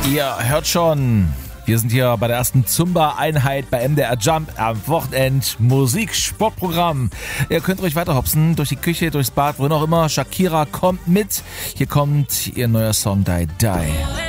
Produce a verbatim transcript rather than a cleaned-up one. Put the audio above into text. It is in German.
Ihr hört schon, wir sind hier bei der ersten Zumba-Einheit bei M D R Jump am Wochenend Musik-Sportprogramm. Ihr könnt ruhig weiter hopsen, durch die Küche, durchs Bad, wo auch immer. Shakira kommt mit. Hier kommt ihr neuer Song Die Die.